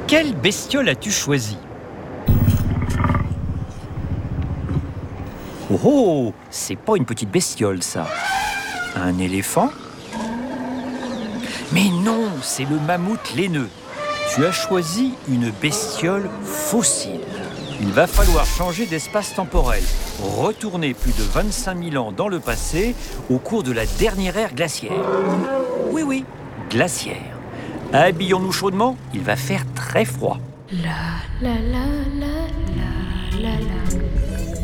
Quelle bestiole as-tu choisi? Oh, c'est pas une petite bestiole, ça. Un éléphant? Mais non, c'est le mammouth laineux. Tu as choisi une bestiole fossile. Il va falloir changer d'espace temporel, retourner plus de 25 000 ans dans le passé au cours de la dernière ère glaciaire. Oui, glaciaire. Habillons-nous chaudement, il va faire très froid. La la la la la la la.